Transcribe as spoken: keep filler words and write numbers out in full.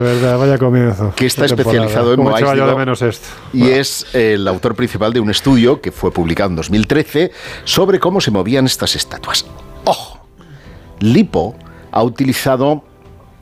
Verdad, vaya comienzo. Que está especializado en Moais de menos esto. y bueno. es el autor principal de un estudio que fue publicado en dos mil trece sobre cómo se movían estas estatuas. ¡Ojo! Lipo ha utilizado